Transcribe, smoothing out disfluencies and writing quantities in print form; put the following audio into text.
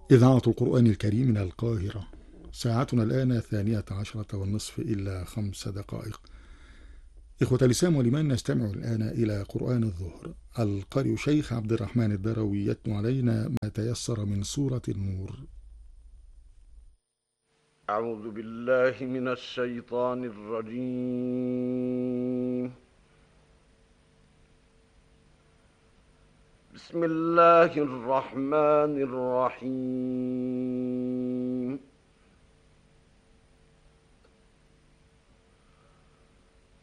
إذاعة القرآن الكريم من القاهرة. ساعتنا الآن 12:30 إلا 5 دقائق. إخوة الإسلام والإيمان، نستمع الآن إلى قرآن الظهر. القارئ شيخ عبد الرحمن الدروي يتلو علينا ما تيسر من سورة النور. أعوذ بالله من الشيطان الرجيم. بسم الله الرحمن الرحيم.